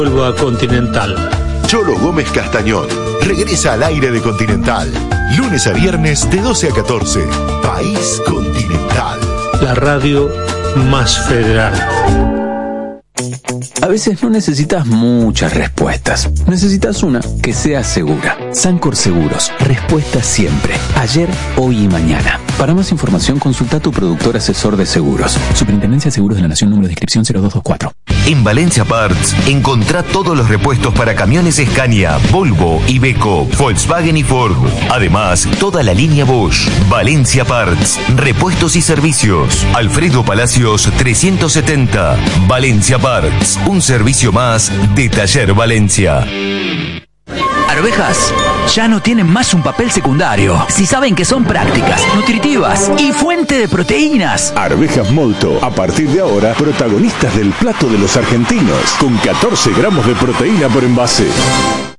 Vuelvo a Continental. Cholo Gómez Castañón regresa al aire de Continental. Lunes a viernes de 12 a 14. País Continental. La radio más federal. A veces no necesitas muchas respuestas. Necesitas una que sea segura. Sancor Seguros. Respuesta siempre. Ayer, hoy y mañana. Para más información, consulta a tu productor asesor de seguros. Superintendencia de Seguros de la Nación, número de inscripción 0224. En Valencia Parts, encontrá todos los repuestos para camiones Scania, Volvo, Iveco, Volkswagen y Ford. Además, toda la línea Bosch. Valencia Parts, repuestos y servicios. Alfredo Palacios 370. Valencia Parts, un servicio más de Taller Valencia. Arvejas ya no tienen más un papel secundario. Si saben que son prácticas, nutritivas y fuente de proteínas. Arvejas Molto, a partir de ahora, protagonistas del plato de los argentinos, con 14 gramos de proteína por envase.